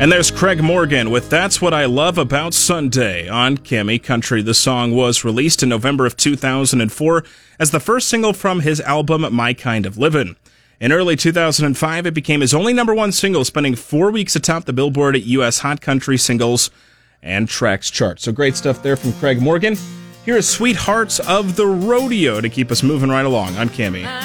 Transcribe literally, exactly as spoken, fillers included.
And there's Craig Morgan with That's What I Love About Sunday on Kimmy Country. The song was released in November of two thousand four as the first single from his album My Kind of Livin'. In early two thousand five, it became his only number one single, spending four weeks atop the Billboard U S Hot Country Singles and Tracks chart. So great stuff there from Craig Morgan. Here is Sweethearts of the Rodeo to keep us moving right along on Kimmy.